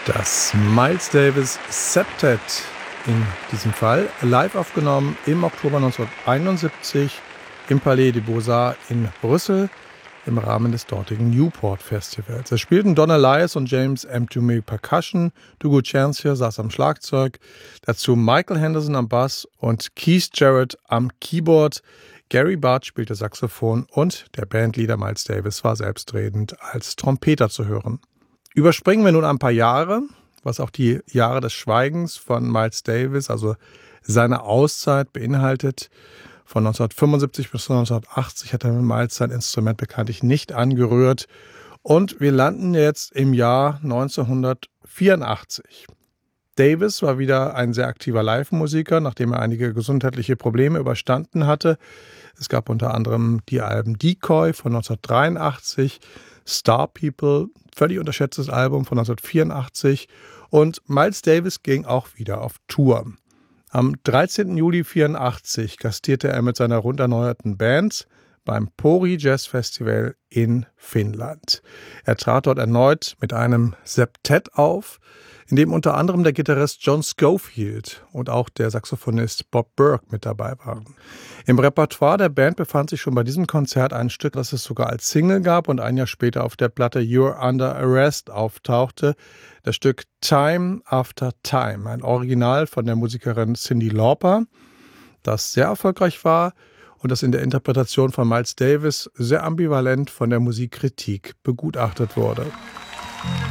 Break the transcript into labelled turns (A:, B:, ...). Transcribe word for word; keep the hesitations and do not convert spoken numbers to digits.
A: Das Miles Davis Septet in diesem Fall, live aufgenommen im Oktober neunzehnhunderteinundsiebzig im Palais des Beaux-Arts in Brüssel im Rahmen des dortigen Newport Festivals. Es spielten Don Alias und James M. Toomey Percussion, Dugu Chancellor saß am Schlagzeug, dazu Michael Henderson am Bass und Keith Jarrett am Keyboard. Gary Barth spielte Saxophon und der Bandleader Miles Davis war selbstredend als Trompeter zu hören. Überspringen wir nun ein paar Jahre, was auch die Jahre des Schweigens von Miles Davis, also seine Auszeit, beinhaltet. Von neunzehnhundertfünfundsiebzig bis neunzehnhundertachtzig hat er Miles sein Instrument bekanntlich nicht angerührt. Und wir landen jetzt im Jahr neunzehnhundertvierundachtzig. Davis war wieder ein sehr aktiver Live-Musiker, nachdem er einige gesundheitliche Probleme überstanden hatte. Es gab unter anderem die Alben Decoy von neunzehnhundertdreiundachtzig, Star People, völlig unterschätztes Album von neunzehnhundertvierundachtzig, und Miles Davis ging auch wieder auf Tour. Am dreizehnten Juli vierundachtzig gastierte er mit seiner rund erneuerten Band beim Pori Jazz Festival in Finnland. Er trat dort erneut mit einem Septett auf, in dem unter anderem der Gitarrist John Scofield und auch der Saxophonist Bob Burke mit dabei waren. Im Repertoire der Band befand sich schon bei diesem Konzert ein Stück, das es sogar als Single gab und ein Jahr später auf der Platte You're Under Arrest auftauchte, das Stück Time After Time, ein Original von der Musikerin Cyndi Lauper, das sehr erfolgreich war und das in der Interpretation von Miles Davis sehr ambivalent von der Musikkritik begutachtet wurde.